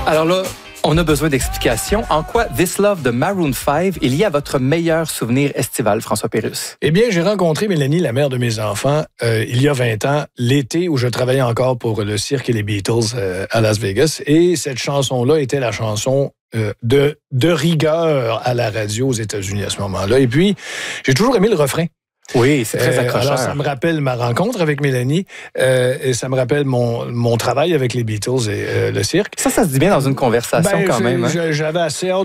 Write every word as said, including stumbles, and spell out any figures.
Alors là, on a besoin d'explications. En quoi This Love de Maroon five est lié à votre meilleur souvenir estival, François Pérusse? Eh bien, j'ai rencontré Mélanie, la mère de mes enfants, euh, il y a vingt ans, l'été où je travaillais encore pour le cirque et les Beatles euh, à Las Vegas. Et cette chanson-là était la chanson euh, de, de rigueur à la radio aux États-Unis à ce moment-là. Et puis, j'ai toujours aimé le refrain. Oui, c'est très accrocheur. Euh, alors, ça me rappelle ma rencontre avec Mélanie euh, et ça me rappelle mon, mon travail avec les Beatles et euh, le cirque. Ça, ça se dit bien dans une conversation ben, quand même. Hein? J'avais assez hâte